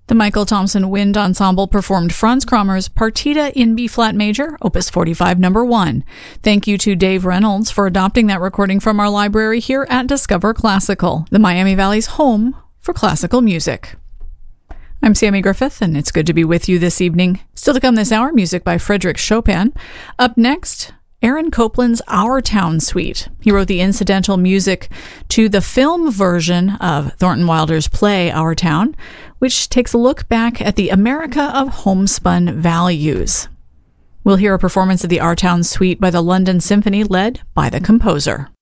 The Michael Thompson Wind Ensemble performed Franz Kramer's Partita in B-flat major, Opus 45, number 1. Thank you to Dave Reynolds for adopting that recording from our library here at Discover Classical, the Miami Valley's home for classical music. I'm Sammy Griffith, and it's good to be with you this evening. Still to come this hour, music by Frédéric Chopin. Up next, Aaron Copland's Our Town Suite. He wrote the incidental music to the film version of Thornton Wilder's play Our Town, which takes a look back at the America of homespun values. We'll hear a performance of the Our Town Suite by the London Symphony led by the composer.